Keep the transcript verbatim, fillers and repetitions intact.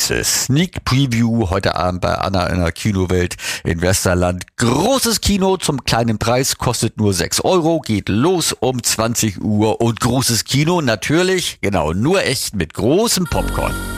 Spitze. Sneak Preview heute Abend bei Anna in der Kinowelt in Westerland. Großes Kino zum kleinen Preis, kostet nur sechs Euro, geht los um zwanzig Uhr und großes Kino natürlich, genau, nur echt mit großem Popcorn.